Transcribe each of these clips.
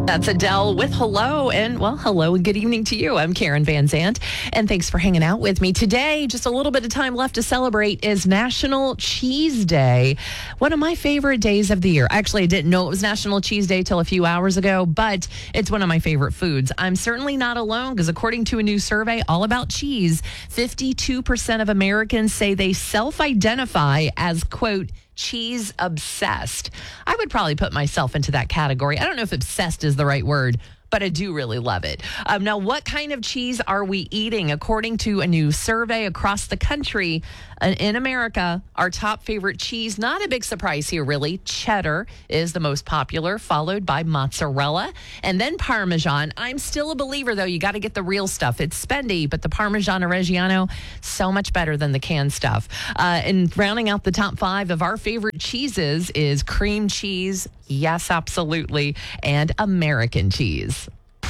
That's Adele with hello. And well, hello and good evening to you. I'm Karen Van Zant. And thanks for hanging out with me today. Just a little bit of time left to celebrate is National Cheese Day. One of my favorite days of the year. Actually, I didn't know it was National Cheese Day till a few hours ago, but it's one of my favorite foods. I'm certainly not alone because according to a new survey all about cheese, 52% of Americans say they self-identify as, quote, cheese obsessed. I would probably put myself into that category. I don't know if obsessed is the right word, but I do really love it. Now, what kind of cheese are we eating? According to a new survey across the country, in America, our top favorite cheese, not a big surprise here, really. Cheddar is the most popular, followed by mozzarella and then Parmesan. I'm still a believer, though. You got to get the real stuff. It's spendy, but the Parmigiano Reggiano, so much better than the canned stuff. And rounding out the top 5 of our favorite cheeses is cream cheese. Yes, absolutely. And American cheese.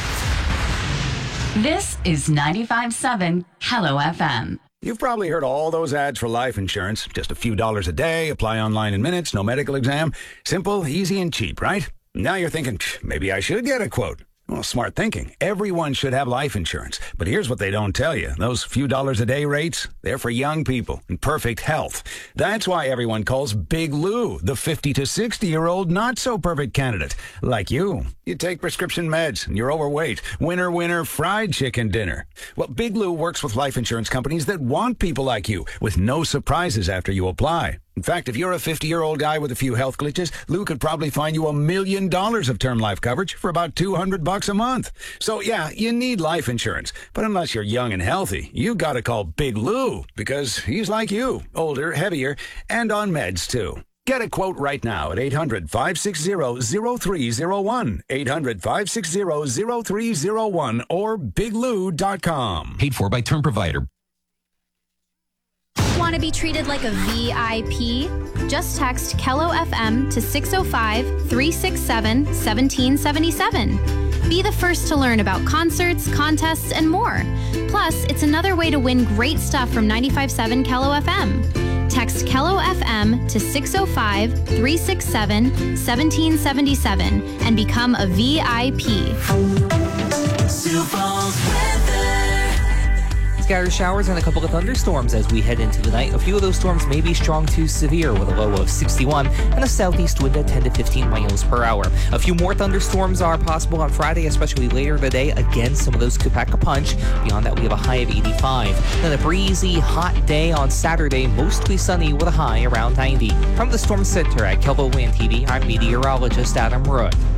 This is 95.7 Hello FM. You've probably heard all those ads for life insurance. Just a few dollars a day, apply online in minutes, no medical exam. Simple, easy, and cheap, right? Now you're thinking, maybe I should get a quote. Well, smart thinking. Everyone should have life insurance. But here's what they don't tell you. Those few dollars a day rates, they're for young people in perfect health. That's why everyone calls Big Lou the 50 to 60-year-old not-so-perfect candidate. Like you. You take prescription meds and you're overweight. Winner, winner, fried chicken dinner. Well, Big Lou works with life insurance companies that want people like you with no surprises after you apply. In fact, if you're a 50-year-old guy with a few health glitches, Lou could probably find you $1 million of term life coverage for about $200 a month. So, yeah, you need life insurance. But unless you're young and healthy, you got to call Big Lou because he's like you, older, heavier, and on meds, too. Get a quote right now at 800-560-0301, 800-560-0301, or biglou.com. Paid for by Term Provider. Want to be treated like a VIP? Just text Kello FM to 605-367-1777. Be the first to learn about concerts, contests, and more. Plus, it's another way to win great stuff from 95.7 Kello FM. Text Kello FM to 605-367-1777 and become a VIP. Scattered showers and a couple of thunderstorms as we head into the night. A few of those storms may be strong to severe with a low of 61 and a southeast wind at 10 to 15 miles per hour. A few more thunderstorms are possible on Friday, especially later today. Again, some of those could pack a punch. Beyond that, we have a high of 85. Then a breezy, hot day on Saturday, mostly sunny with a high around 90. From the Storm Center at Kelvo Land TV, I'm meteorologist Adam Root.